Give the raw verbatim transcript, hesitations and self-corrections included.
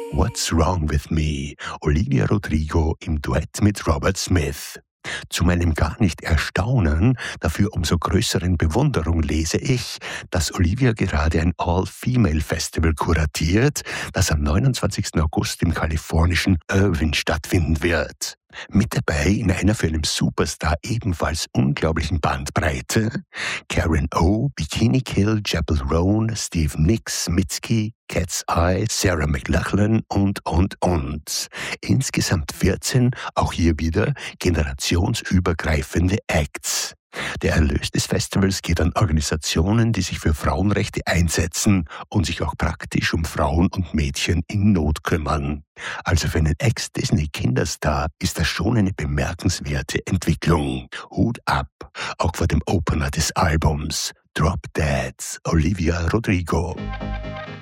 What's Wrong with Me? Olivia Rodrigo im Duett mit Robert Smith. Zu meinem gar nicht Erstaunen, dafür umso größeren Bewunderung lese ich, dass Olivia gerade ein All-Female-Festival kuratiert, das am neunundzwanzigsten August im kalifornischen Irvine stattfinden wird. Mit dabei in einer für einen Superstar ebenfalls unglaublichen Bandbreite Karen O, Bikini Kill, Chapel Roan, Steve Nicks, Mitski, Cat's Eye, Sarah McLachlan und, und, und. Insgesamt vierzehn, auch hier wieder generationsübergreifende Acts. Der Erlös des Festivals geht an Organisationen, die sich für Frauenrechte einsetzen und sich auch praktisch um Frauen und Mädchen in Not kümmern. Also für einen Ex-Disney-Kinderstar ist das schon eine bemerkenswerte Entwicklung. Hut ab, auch vor dem Opener des Albums. Drop Dead, Olivia Rodrigo.